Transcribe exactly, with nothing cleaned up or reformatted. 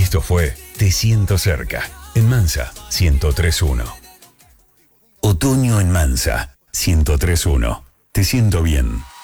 Esto fue Te Siento Cerca, en Mansa ciento tres punto uno. Otoño en Mansa ciento tres punto uno. Te siento bien.